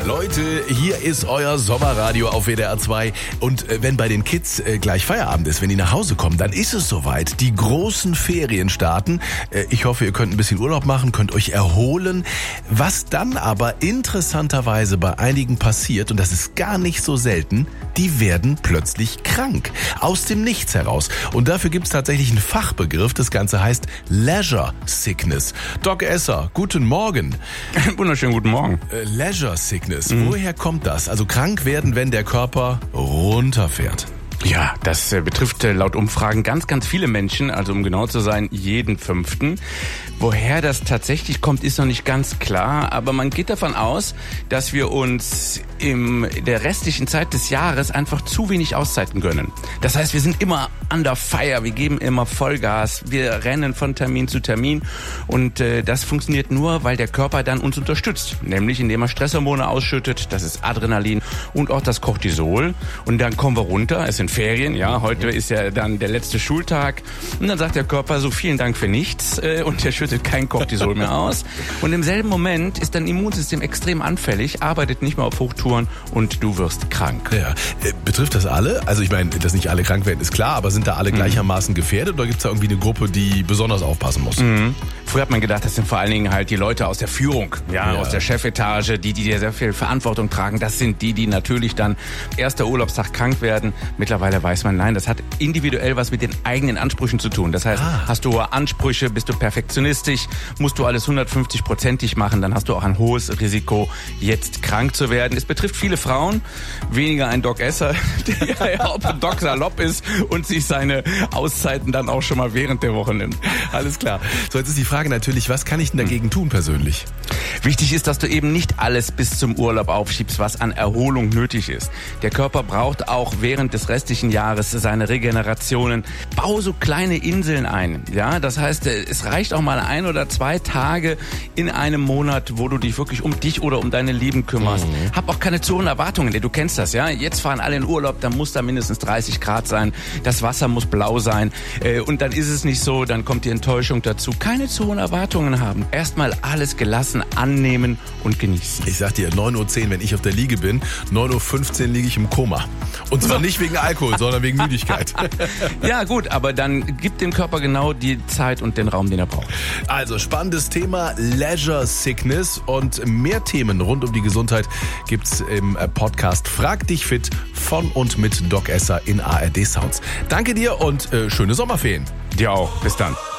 Leute, hier ist euer Sommerradio auf WDR 2 und wenn bei den Kids gleich Feierabend ist, wenn die nach Hause kommen, dann ist es soweit. Die großen Ferien starten. Ich hoffe, ihr könnt ein bisschen Urlaub machen, könnt euch erholen. Was dann aber interessanterweise bei einigen passiert, und das ist gar nicht so selten, die werden plötzlich krank. Aus dem Nichts heraus. Und dafür gibt es tatsächlich einen Fachbegriff. Das Ganze heißt Leisure Sickness. Doc Esser, guten Morgen. Wunderschönen guten Morgen. Leisure Sickness. Woher kommt das? Also krank werden, wenn der Körper runterfährt. Ja, das betrifft laut Umfragen ganz, ganz viele Menschen, also um genau zu sein, jeden 5. Woher das tatsächlich kommt, ist noch nicht ganz klar, aber man geht davon aus, dass wir uns in der restlichen Zeit des Jahres einfach zu wenig Auszeiten gönnen. Das heißt, wir sind immer under fire, wir geben immer Vollgas, wir rennen von Termin zu Termin und das funktioniert nur, weil der Körper dann uns unterstützt, nämlich indem er Stresshormone ausschüttet, das ist Adrenalin und auch das Cortisol und dann kommen wir runter, es sind Ferien, ja, heute ist ja dann der letzte Schultag und dann sagt der Körper so vielen Dank für nichts und der schüttet kein Cortisol mehr aus und im selben Moment ist dein Immunsystem extrem anfällig, arbeitet nicht mehr auf Hochtouren und du wirst krank. Ja, betrifft das alle? Also ich meine, dass nicht alle krank werden, ist klar, aber sind da alle gleichermaßen gefährdet oder gibt es da irgendwie eine Gruppe, die besonders aufpassen muss? Früher hat man gedacht, das sind vor allen Dingen halt die Leute aus der Führung, ja, aus der Chefetage, die sehr viel Verantwortung tragen. Das sind die natürlich dann erster Urlaubstag krank werden. Mittlerweile weiß man, nein, das hat individuell was mit den eigenen Ansprüchen zu tun. Das heißt, hast du hohe Ansprüche, bist du perfektionistisch, musst du alles 150%ig machen, dann hast du auch ein hohes Risiko, jetzt krank zu werden. Es betrifft viele Frauen, weniger ein Doc Esser, der ja ob ein Doc salopp ist und sich seine Auszeiten dann auch schon mal während der Woche nimmt. Alles klar. So, jetzt ist die Frage natürlich, was kann ich denn dagegen tun persönlich? Wichtig ist, dass du eben nicht alles bis zum Urlaub aufschiebst, was an Erholung nötig ist. Der Körper braucht auch während des restlichen Jahres seine Regenerationen. Bau so kleine Inseln ein. Ja, das heißt, es reicht auch mal 1 oder 2 Tage in einem Monat, wo du dich wirklich um dich oder um deine Lieben kümmerst. Hab auch keine zu hohen Erwartungen. Du kennst das, ja? Jetzt fahren alle in Urlaub, dann muss da mindestens 30 Grad sein. Das Wasser muss blau sein. Und dann ist es nicht so, dann kommt die Enttäuschung dazu. Keine zu hohen Erwartungen haben. Erstmal alles gelassen annehmen und genießen. Ich sag dir, 9:10 Uhr, wenn ich auf der Liege bin, 9:15 Uhr liege ich im Koma. Und zwar nicht wegen Alkohol, sondern wegen Müdigkeit. Ja gut, aber dann gib dem Körper genau die Zeit und den Raum, den er braucht. Also spannendes Thema, Leisure Sickness, und mehr Themen rund um die Gesundheit gibt's im Podcast Frag dich fit von und mit Doc Esser in ARD Sounds. Danke dir und schöne Sommerferien. Dir auch. Bis dann.